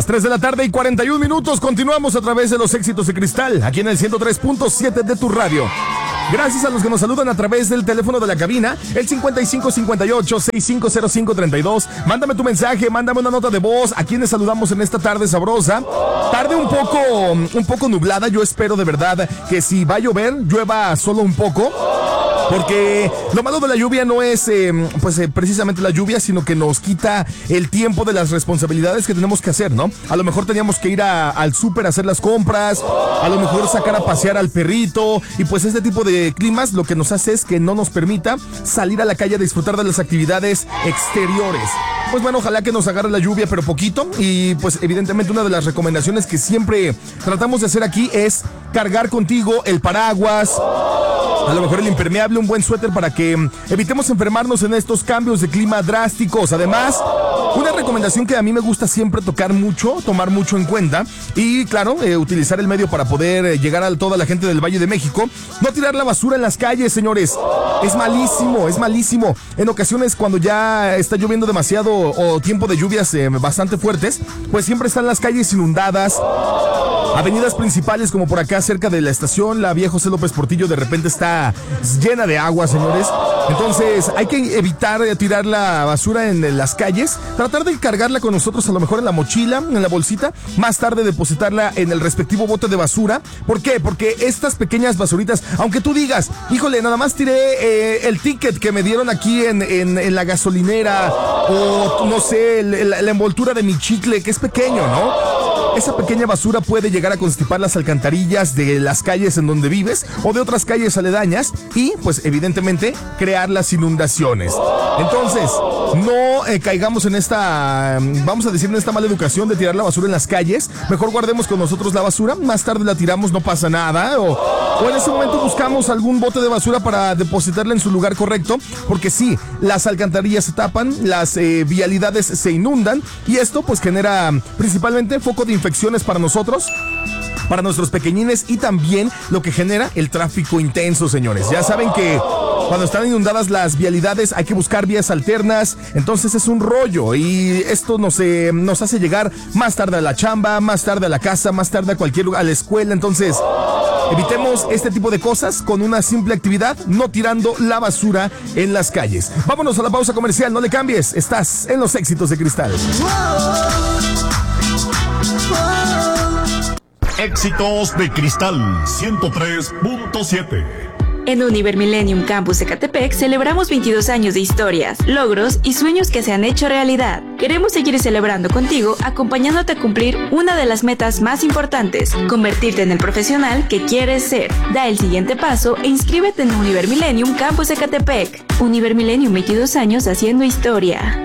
3 de la tarde y 41 minutos. Continuamos a través de los éxitos de Cristal, aquí en el 103.7 de tu radio. Gracias a los que nos saludan a través del teléfono de la cabina, el 5558-650532. Mándame tu mensaje, mándame una nota de voz. A quienes saludamos en esta tarde sabrosa. Tarde un poco nublada. Yo espero de verdad que si va a llover, llueva solo un poco. Porque lo malo de la lluvia no es precisamente la lluvia, sino que nos quita el tiempo de las responsabilidades que tenemos que hacer, ¿no? A lo mejor teníamos que ir al súper a hacer las compras, a lo mejor sacar a pasear al perrito, y pues este tipo de climas lo que nos hace es que no nos permita salir a la calle a disfrutar de las actividades exteriores. Pues bueno, ojalá que nos agarre la lluvia, pero poquito. Y pues evidentemente una de las recomendaciones que siempre tratamos de hacer aquí es cargar contigo el paraguas, a lo mejor el impermeable, un buen suéter para que evitemos enfermarnos en estos cambios de clima drásticos. Además, una recomendación que a mí me gusta siempre tomar mucho en cuenta, y claro, utilizar el medio para poder llegar a toda la gente del Valle de México. No tirar la basura en las calles, señores. Es malísimo. En ocasiones, cuando ya está lloviendo demasiado o tiempo de lluvias bastante fuertes, pues siempre están las calles inundadas. Avenidas principales como por acá cerca de la estación, la vía José López Portillo, de repente está llena de agua, señores. Entonces hay que evitar tirar la basura en las calles, tratar de cargarla con nosotros, a lo mejor en la mochila, en la bolsita, más tarde depositarla en el respectivo bote de basura. ¿Por qué? Porque estas pequeñas basuritas, aunque tú digas, híjole, nada más tiré el ticket que me dieron aquí en la gasolinera, o no sé, la envoltura de mi chicle, que es pequeño, ¿no? Esa pequeña basura puede llegar a constipar las alcantarillas de las calles en donde vives o de otras calles aledañas y, pues, evidentemente, crear las inundaciones. Entonces, no caigamos en esta, vamos a decir, en esta mala educación de tirar la basura en las calles. Mejor guardemos con nosotros la basura, más tarde la tiramos, no pasa nada. O en ese momento buscamos algún bote de basura para depositarla en su lugar correcto, porque sí, las alcantarillas se tapan, las vialidades se inundan, y esto pues genera principalmente foco de infecciones para nosotros, para nuestros pequeñines, y también lo que genera el tráfico intenso, señores. Ya saben que cuando están inundadas las vialidades hay que buscar vías alternas, entonces es un rollo, y esto nos hace llegar más tarde a la chamba, más tarde a la casa, más tarde a cualquier lugar, a la escuela. Entonces evitemos este tipo de cosas con una simple actividad, no tirando la basura en las calles. Vámonos a la pausa comercial, no le cambies, estás en los éxitos de Cristal. Éxitos de Cristal 103.7. En Univer Millennium Campus Ecatepec celebramos 22 años de historias, logros y sueños que se han hecho realidad. Queremos seguir celebrando contigo, acompañándote a cumplir una de las metas más importantes, convertirte en el profesional que quieres ser. Da el siguiente paso e inscríbete en Univer Millennium Campus Ecatepec. Univer Millennium, 22 años haciendo historia.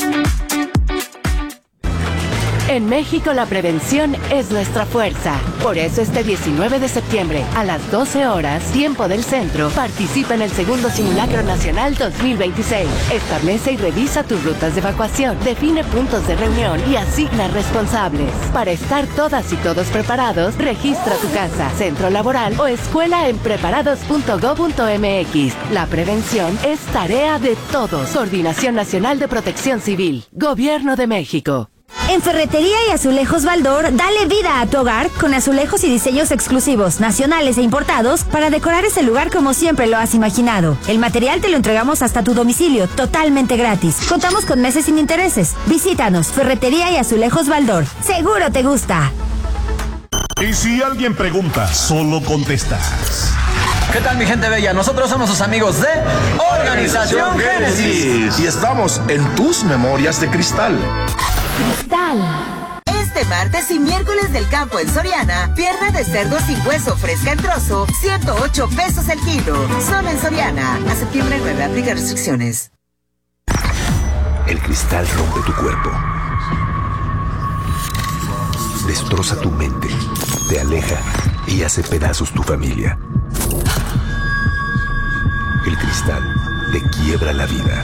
En México la prevención es nuestra fuerza. Por eso este 19 de septiembre, a las 12 horas, tiempo del centro, participa en el segundo Simulacro Nacional 2026. Establece y revisa tus rutas de evacuación, define puntos de reunión y asigna responsables. Para estar todas y todos preparados, registra tu casa, centro laboral o escuela en preparados.go.mx. La prevención es tarea de todos. Coordinación Nacional de Protección Civil. Gobierno de México. En Ferretería y Azulejos Baldor, dale vida a tu hogar con azulejos y diseños exclusivos, nacionales e importados, para decorar ese lugar como siempre lo has imaginado. El material te lo entregamos hasta tu domicilio, totalmente gratis. Contamos con meses sin intereses. Visítanos, Ferretería y Azulejos Baldor. Seguro te gusta. Y si alguien pregunta, solo contestas. ¿Qué tal, mi gente bella? Nosotros somos sus amigos de Organización Génesis. Y estamos en tus memorias de Cristal. Este martes y miércoles del campo en Soriana, pierna de cerdo sin hueso fresca en trozo, 108 pesos el kilo. Solo en Soriana. A septiembre 9, aplica restricciones. El cristal rompe tu cuerpo, destroza tu mente, te aleja y hace pedazos tu familia. El cristal te quiebra la vida.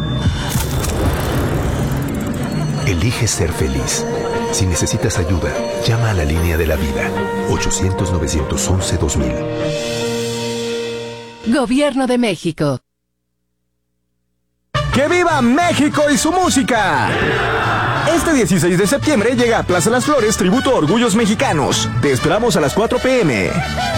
Elige ser feliz. Si necesitas ayuda, llama a la línea de la vida. 800-911-2000. Gobierno de México. ¡Que viva México y su música! Este 16 de septiembre llega a Plaza Las Flores Tributo a Orgullos Mexicanos. Te esperamos a las 4 p.m.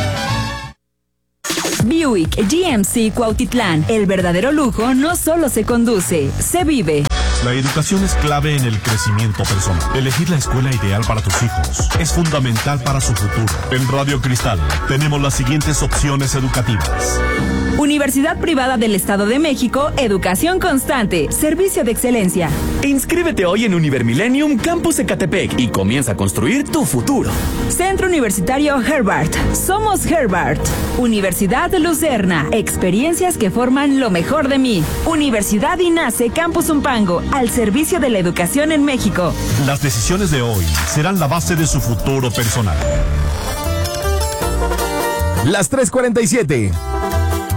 Buick GMC Cuautitlán. El verdadero lujo no solo se conduce, se vive. La educación es clave en el crecimiento personal. Elegir la escuela ideal para tus hijos es fundamental para su futuro. En Radio Cristal tenemos las siguientes opciones educativas. Universidad Privada del Estado de México, educación constante, servicio de excelencia. Inscríbete hoy en Univermillennium Campus Ecatepec y comienza a construir tu futuro. Centro Universitario Herbart. Somos Herbart. Universidad Lucerna. Experiencias que forman lo mejor de mí. Universidad INACE Campus Umpango, al servicio de la educación en México. Las decisiones de hoy serán la base de su futuro personal. Las 3:47.